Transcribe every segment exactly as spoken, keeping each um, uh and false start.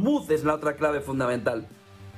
Hormuz es la otra clave fundamental.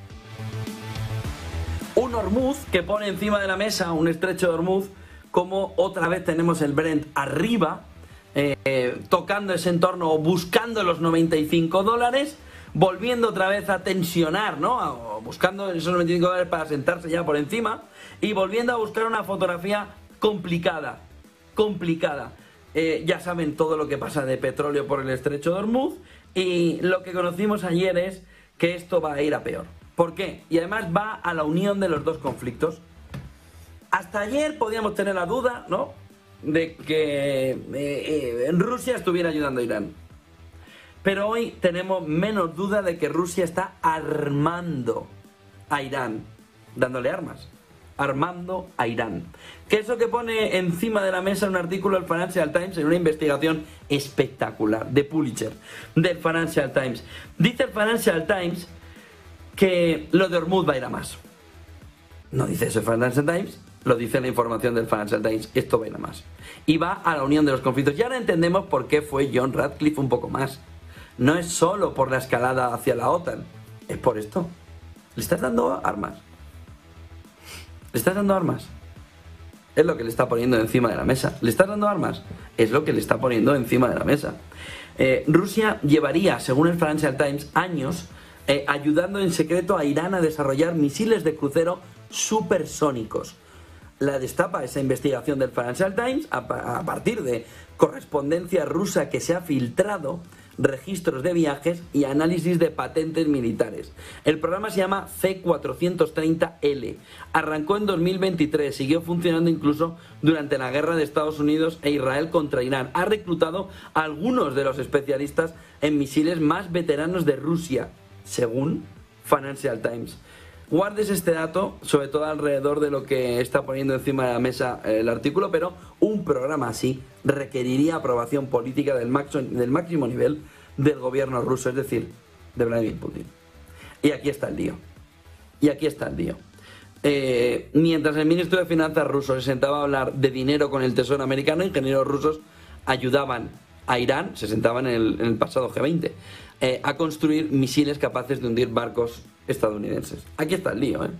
Un Hormuz que pone encima de la mesa un estrecho de Hormuz, como otra vez tenemos el Brent arriba, eh, eh, tocando ese entorno o buscando los noventa y cinco dólares, volviendo otra vez a tensionar, ¿no? A, buscando esos noventa y cinco dólares para sentarse ya por encima y volviendo a buscar una fotografía complicada, complicada. Eh, ya saben todo lo que pasa de petróleo por el estrecho de Hormuz, y lo que conocimos ayer es que esto va a ir a peor. ¿Por qué? Y además va a la unión de los dos conflictos. Hasta ayer podíamos tener la duda, ¿no?, de que eh, eh, Rusia estuviera ayudando a Irán. Pero hoy tenemos menos duda de que Rusia está armando a Irán, dándole armas, armando a Irán. Que es lo que pone encima de la mesa un artículo del Financial Times en una investigación espectacular de Pulitzer, del Financial Times. Dice el Financial Times que lo de Hormuz va a ir a más. No dice eso el Financial Times, lo dice la información del Financial Times. Esto va a ir a más. Y va a la unión de los conflictos. Y ahora entendemos por qué fue John Ratcliffe un poco más. No es solo por la escalada hacia la OTAN, es por esto. Le estás dando armas. Le estás dando armas. Es lo que le está poniendo encima de la mesa. ¿Le estás dando armas? Es lo que le está poniendo encima de la mesa. Eh, Rusia llevaría, según el Financial Times, años eh, ayudando en secreto a Irán a desarrollar misiles de crucero supersónicos. La destapa esa investigación del Financial Times a, a partir de correspondencia rusa que se ha filtrado, registros de viajes y análisis de patentes militares. El programa se llama C cuatrocientos treinta L. Arrancó en dos mil veintitrés, siguió funcionando incluso durante la guerra de Estados Unidos e Israel contra Irán. Ha reclutado a algunos de los especialistas en misiles más veteranos de Rusia, según Financial Times. Guardes este dato, sobre todo alrededor de lo que está poniendo encima de la mesa el artículo, pero un programa así requeriría aprobación política del máximo, del máximo nivel del gobierno ruso, es decir, de Vladimir Putin. Y aquí está el lío. Y aquí está el lío. Eh, mientras el ministro de Finanzas ruso se sentaba a hablar de dinero con el Tesoro americano, ingenieros rusos ayudaban a Irán, se sentaban en el, en el pasado G veinte, eh, a construir misiles capaces de hundir barcos estadounidenses. Aquí está el lío, ¿eh?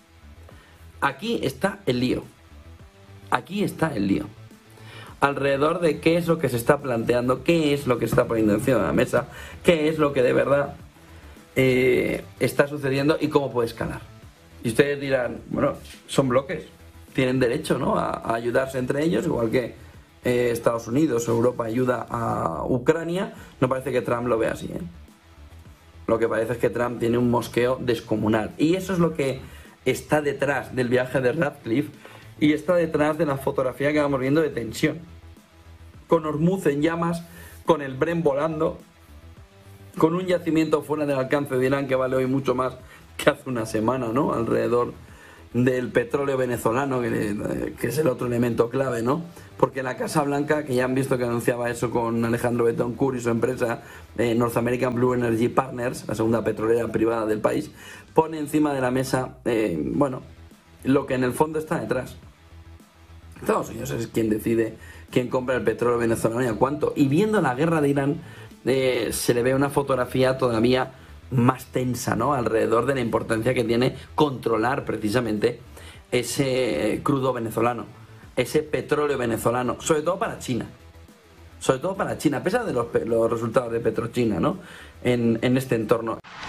Aquí está el lío. Aquí está el lío. Alrededor de qué es lo que se está planteando, qué es lo que se está poniendo encima de la mesa, qué es lo que de verdad eh, está sucediendo y cómo puede escalar. Y ustedes dirán, bueno, son bloques, tienen derecho, ¿no?, a, a ayudarse entre ellos, igual que eh, Estados Unidos o Europa ayuda a Ucrania. No parece que Trump lo vea así, ¿eh? Lo que parece es que Trump tiene un mosqueo descomunal. Y eso es lo que está detrás del viaje de Ratcliffe y está detrás de la fotografía que vamos viendo de tensión. Con Hormuz en llamas, con el Brent volando, con un yacimiento fuera del alcance de Irán que vale hoy mucho más que hace una semana, ¿no? Alrededor del petróleo venezolano, que, que es el otro elemento clave, ¿no? Porque la Casa Blanca, que ya han visto que anunciaba eso con Alejandro Betancourt y su empresa eh, North American Blue Energy Partners, la segunda petrolera privada del país, pone encima de la mesa, eh, bueno, lo que en el fondo está detrás. Estados Unidos es quien decide quién compra el petróleo venezolano y a cuánto. Y viendo la guerra de Irán, eh, se le ve una fotografía todavía más tensa, ¿no?, alrededor de la importancia que tiene controlar precisamente ese crudo venezolano, ese petróleo venezolano, sobre todo para China, sobre todo para China, a pesar de los, los resultados de Petrochina, ¿no?, en, en este entorno.